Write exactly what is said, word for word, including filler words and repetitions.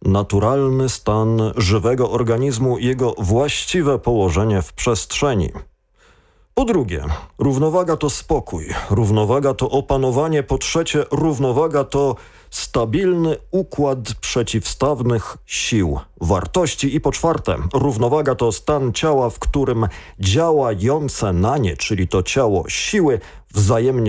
naturalny stan żywego organizmu i jego właściwe położenie w przestrzeni. Po drugie, równowaga to spokój, równowaga to opanowanie, po trzecie, równowaga to stabilny układ przeciwstawnych sił, wartości i po czwarte, równowaga to stan ciała, w którym działające na nie, czyli to ciało siły, wzajemnie